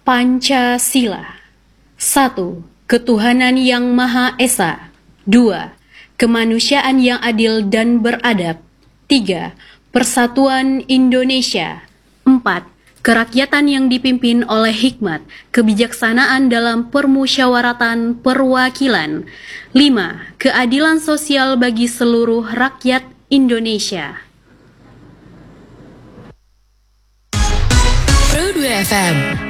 Pancasila. 1. Ketuhanan yang Maha Esa. 2. Kemanusiaan yang adil dan beradab. 3. Persatuan Indonesia. 4. Kerakyatan yang dipimpin oleh hikmat, kebijaksanaan dalam permusyawaratan perwakilan. 5. Keadilan sosial bagi seluruh rakyat Indonesia. Pro 2 FM